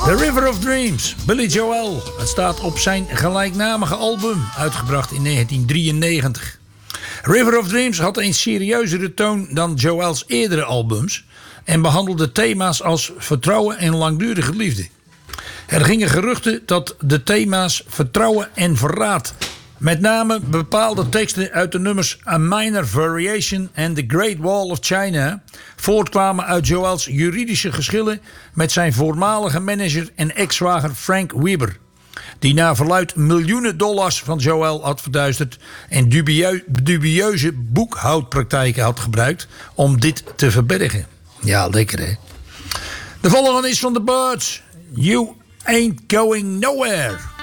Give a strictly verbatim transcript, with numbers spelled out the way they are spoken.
The River of Dreams, Billy Joel. Het staat op zijn gelijknamige album, uitgebracht in negentien drieënnegentig. River of Dreams had een serieuzere toon dan Joel's eerdere albums en behandelde thema's als vertrouwen en langdurige liefde. Er gingen geruchten dat de thema's vertrouwen en verraad, met name bepaalde teksten uit de nummers A Minor Variation en The Great Wall of China, voortkwamen uit Joel's juridische geschillen met zijn voormalige manager en ex-zwager Frank Weber, die naar verluidt miljoenen dollars van Joel had verduisterd en dubieu- dubieuze boekhoudpraktijken had gebruikt om dit te verbergen. Ja, lekker hè. De volgende is van The Birds. You Ain't Going Nowhere.